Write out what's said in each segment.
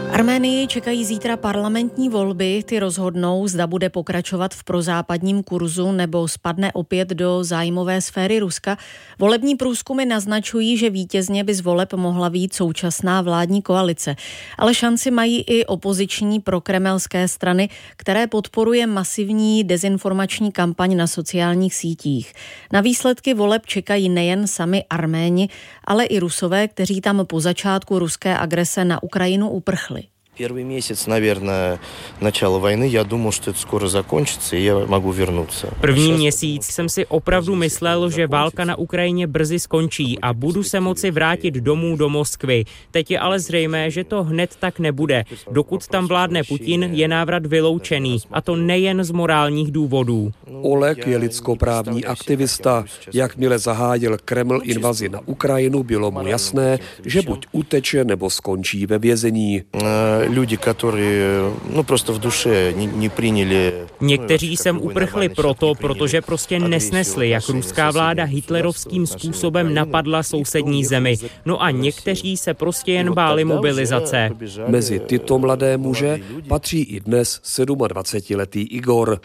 Arménii čekají zítra parlamentní volby, ty rozhodnou, zda bude pokračovat v prozápadním kurzu nebo spadne opět do zájmové sféry Ruska. Volební průzkumy naznačují, že vítězně by z voleb mohla vyjít současná vládní koalice. Ale šanci mají i opoziční prokremelské strany, které podporuje masivní dezinformační kampaň na sociálních sítích. Na výsledky voleb čekají nejen sami Arméni, ale i Rusové, kteří tam po začátku ruské agrese na Ukrajinu uprchli. Первый месяц, наверное, начало войны, я думал, что это скоро закончится, и я могу вернуться. První měsíc jsem si opravdu myslel, že válka na Ukrajině brzy skončí a budu se moci vrátit domů do Moskvy. Teď je ale zřejmé, že to hned tak nebude. Dokud tam vládne Putin, je návrat vyloučený, a to nejen z morálních důvodů. Oleg je lidskoprávní aktivista. Jakmile zahájil Kreml invazi na Ukrajinu, bylo mu jasné, že buď uteče, nebo skončí ve vězení. Люди, которые, просто в душе не приняли. Někteří sem uprchli protože prostě nesnesli, jak ruská vláda hitlerovským způsobem napadla sousední zemi. No a někteří se prostě jen báli mobilizace. Mezi tyto mladé muže patří i dnes 27letý Igor.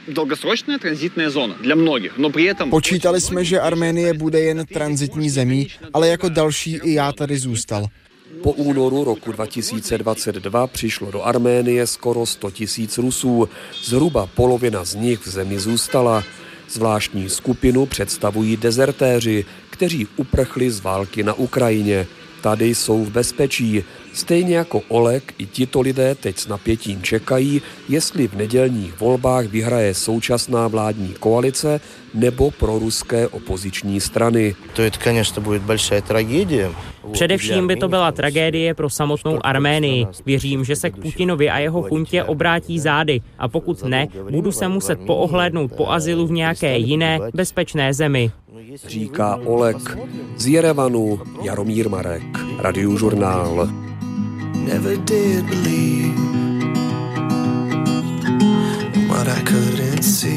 Počítali jsme, že Arménie bude jen tranzitní zemí, ale jako další i já tady zůstal. Po únoru roku 2022 přišlo do Arménie skoro 100 000 Rusů. Zhruba polovina z nich v zemi zůstala. Zvláštní skupinu představují dezertéři, kteří uprchli z války na Ukrajině. Tady jsou v bezpečí. Stejně jako Oleg, i tito lidé teď s napětím čekají, jestli v nedělních volbách vyhraje současná vládní koalice nebo proruské opoziční strany. To je, конечно, bude velká tragédie. Především by to byla tragédie pro samotnou Arménii. Věřím, že se k Putinovi a jeho chuntě obrátí zády, a pokud ne, budu se muset poohlédnout po azylu v nějaké jiné, bezpečné zemi. Říká Oleg. Z Jerevanu Jaromír Marek, Radiožurnál. Never did believe what I couldn't see.